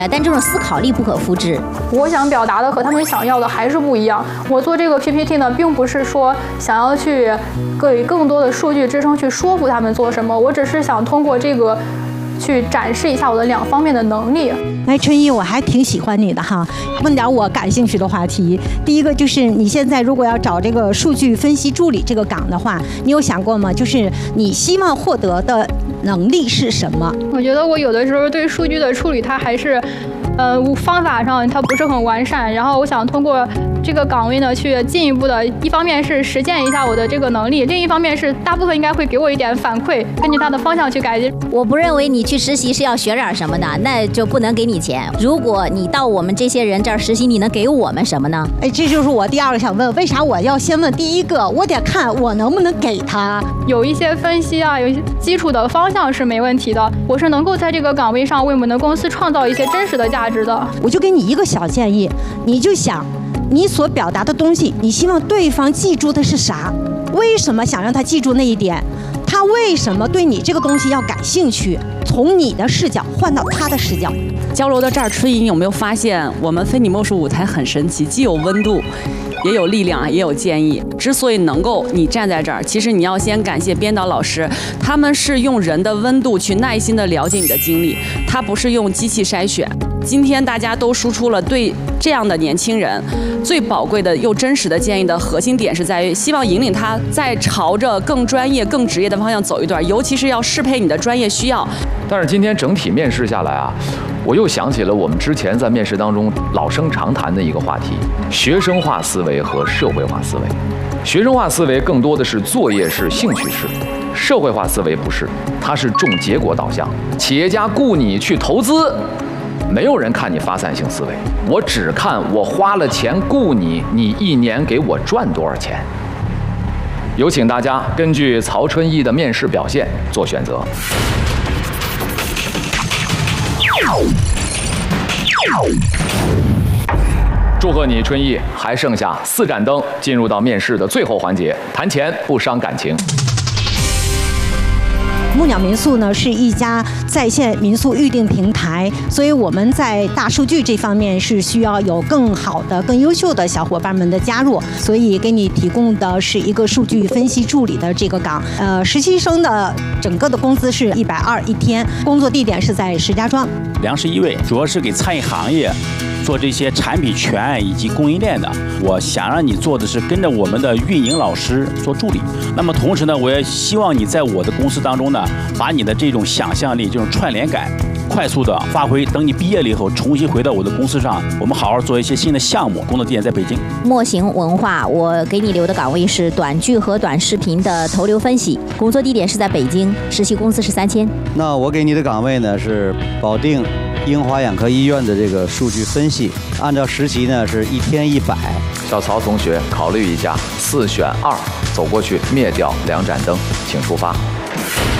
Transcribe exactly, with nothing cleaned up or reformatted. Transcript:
但这种思考力不可复制。 我想表达的和他们想要的还是不一样。我做这个 P P T 呢，并不是说想要去给更多的数据支撑去说服他们做什么，我只是想通过这个去展示一下我的两方面的能力。 哎，春一，我还挺喜欢你的哈。问点我感兴趣的话题。第一个就是你现在如果要找这个数据分析助理这个岗的话，你有想过吗？就是你希望获得的能力是什么？ 我觉得我有的时候对数据的处理，它还是，呃，方法上它不是很完善。然后我想通过这个岗位呢，去进一步的，一方面是实践一下我的这个能力，另一方面是大部分应该会给我一点反馈，根据它的方向去改进。 我不认为你去实习是要学点什么的，那就不能给你钱。如果你到我们这些人这儿实习，你能给我们什么呢？ 哎，这就是我第二个想问，为啥我要先问第一个？我得看我能不能给他。 有一些分析啊，有一些基础的方向是没问题的。我是能够在这个岗位上为我们的公司创造一些真实的价值的。 我就给你一个小建议，你就想你所表达的东西，你希望对方记住的是啥？为什么想让他记住那一点？他为什么对你这个东西要感兴趣？从你的视角换到他的视角。 交流到这儿，春莹有没有发现我们非你莫属舞台很神奇，既有温度，也有力量，也有建议。之所以能够你站在这儿，其实你要先感谢编导老师，他们是用人的温度去耐心的了解你的经历，他不是用机器筛选。今天大家都输出了对这样的年轻人最宝贵的又真实的建议的核心点是在于，希望引领他再朝着更专业、更职业的方向走一段，尤其是要适配你的专业需要。 但是今天整体面试下来啊，我又想起了我们之前在面试当中老生常谈的一个话题：学生化思维和社会化思维。学生化思维更多的是作业式、兴趣式，社会化思维不是，它是重结果导向。企业家雇你去投资，没有人看你发散性思维，我只看我花了钱雇你，你一年给我赚多少钱。有请大家根据曹春意的面试表现做选择。祝贺你，春意，还剩下四盏灯，进入到面试的最后环节，谈钱不伤感情。 木鸟民宿呢是一家在线民宿预订平台，所以我们在大数据这方面是需要有更好的、更优秀的小伙伴们的加入，所以给你提供的是一个数据分析助理的这个岗。呃，实习生的整个的工资是一百二一天，工作地点是在石家庄。 梁是一位，主要是给餐饮行业做这些产品权以及供应链的。我想让你做的是跟着我们的运营老师做助理。那么同时呢，我也希望你在我的公司当中呢，把你的这种想象力、这种串联感快速的发挥。等你毕业了以后，重新回到我的公司上，我们好好做一些新的项目。工作地点在北京。 墨行文化，我给你留的岗位是短剧和短视频的投流分析，工作地点是在北京，实习工资是三千。 那我给你的岗位呢是保定英华眼科医院的这个数据分析，按照实习呢是一天一百。 小曹同学，考虑一下，四选二，走过去灭掉两盏灯，请出发。